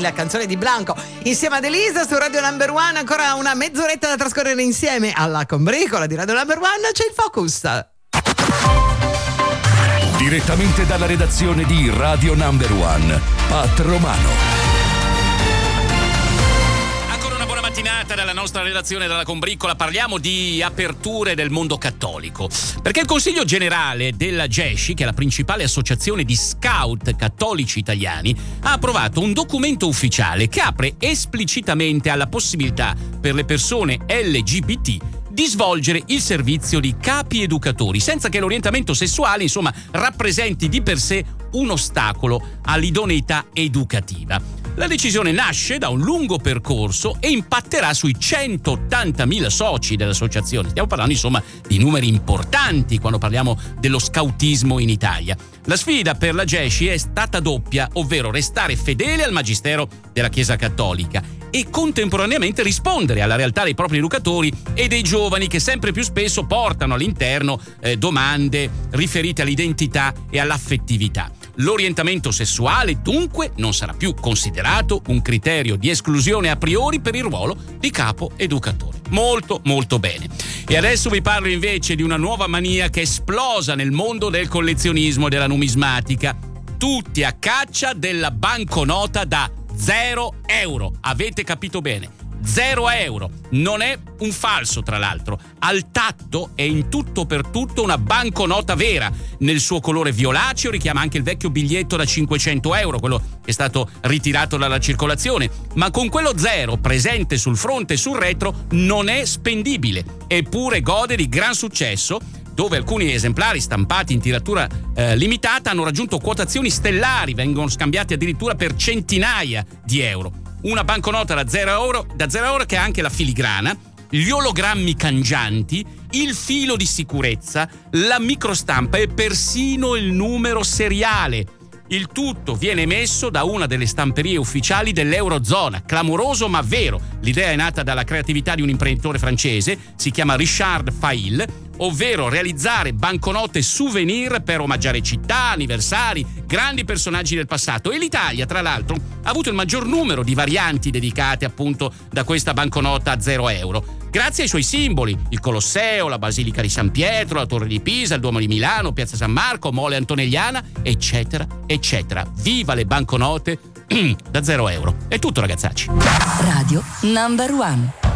la canzone di Blanco insieme ad Elisa su Radio Number One. Ancora una mezz'oretta da trascorrere insieme alla combricola di Radio Number One. C'è il Focus. Direttamente dalla redazione di Radio Number One, Pat Romano. Mattinata dalla nostra redazione dalla combricola. Parliamo di aperture del mondo cattolico, perché il Consiglio Generale della GESCI, che è la principale associazione di scout cattolici italiani, ha approvato un documento ufficiale che apre esplicitamente alla possibilità per le persone LGBT di svolgere il servizio di capi educatori, senza che l'orientamento sessuale, insomma, rappresenti di per sé un ostacolo all'idoneità educativa. La decisione nasce da un lungo percorso e impatterà sui 180.000 soci dell'associazione. Stiamo parlando, insomma, di numeri importanti quando parliamo dello scautismo in Italia. La sfida per la GESCI è stata doppia, ovvero restare fedele al magistero della Chiesa Cattolica e contemporaneamente rispondere alla realtà dei propri educatori e dei giovani che sempre più spesso portano all'interno domande riferite all'identità e all'affettività. L'orientamento sessuale dunque non sarà più considerato un criterio di esclusione a priori per il ruolo di capo educatore. Molto molto bene. E adesso vi parlo invece di una nuova mania che è esplosa nel mondo del collezionismo e della numismatica. Tutti a caccia della banconota da 0 euro. Avete capito bene? 0 euro. Non è un falso, tra l'altro. Al tatto è in tutto per tutto una banconota vera. Nel suo colore violaceo richiama anche il vecchio biglietto da 500 euro, quello che è stato ritirato dalla circolazione. Ma con quello zero presente sul fronte e sul retro non è spendibile. Eppure gode di gran successo, dove alcuni esemplari stampati in tiratura limitata hanno raggiunto quotazioni stellari, vengono scambiati addirittura per centinaia di euro. Una banconota da 0 euro che ha anche la filigrana, gli ologrammi cangianti, il filo di sicurezza, la microstampa e persino il numero seriale. Il tutto viene emesso da una delle stamperie ufficiali dell'Eurozona. Clamoroso ma vero. L'idea è nata dalla creatività di un imprenditore francese, si chiama Richard Fail, ovvero realizzare banconote souvenir per omaggiare città, anniversari, grandi personaggi del passato. E l'Italia, tra l'altro, ha avuto il maggior numero di varianti dedicate appunto da questa banconota a 0 euro. Grazie ai suoi simboli, il Colosseo, la Basilica di San Pietro, la Torre di Pisa, il Duomo di Milano, Piazza San Marco, Mole Antonelliana, eccetera, eccetera. Viva le banconote da 0 euro. È tutto, ragazzacci. Radio Number One.